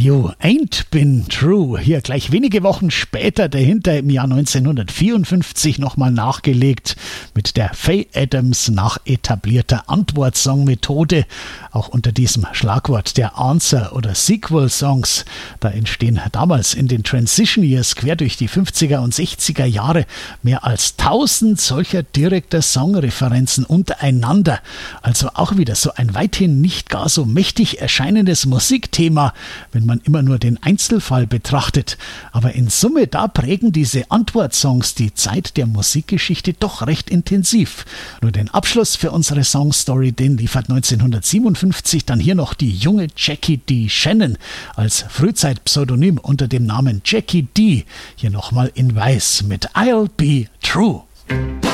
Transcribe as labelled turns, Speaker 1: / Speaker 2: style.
Speaker 1: You Ain't Been True. Hier gleich wenige Wochen später, dahinter im Jahr 1954 nochmal nachgelegt mit der Faye Adams nach etablierter Antwortsong-Methode. Auch unter diesem Schlagwort der Answer- oder Sequel-Songs. Da entstehen damals in den Transition Years quer durch die 50er und 60er Jahre mehr als 1000 solcher direkter Songreferenzen untereinander. Also auch wieder so ein weithin nicht gar so mächtig erscheinendes Musikthema, wenn man immer nur den Einzelfall betrachtet. Aber in Summe, da prägen diese Antwortsongs die Zeit der Musikgeschichte doch recht intensiv. Nur den Abschluss für unsere Songstory, den liefert 1957 dann hier noch die junge Jackie D. Shannon als Frühzeitpseudonym unter dem Namen Jackie D. Hier nochmal in Weiß mit I'll Be True.